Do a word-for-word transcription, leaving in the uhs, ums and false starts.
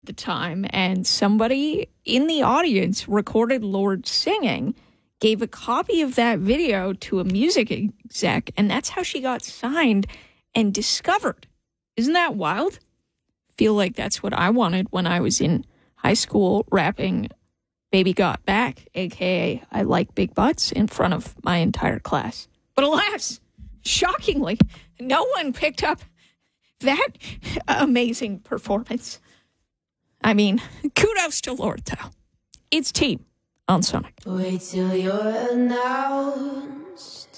the time, and somebody in the audience recorded Lorde singing, gave a copy of that video to a music exec, and that's how she got signed and discovered. Isn't that wild? Feel like that's what I wanted when I was in high school rapping Baby Got Back, a k a. I Like Big Butts, in front of my entire class. But alas, shockingly, no one picked up that amazing performance. I mean, kudos to Lorde, though. It's Team on Sonic. Wait till you're announced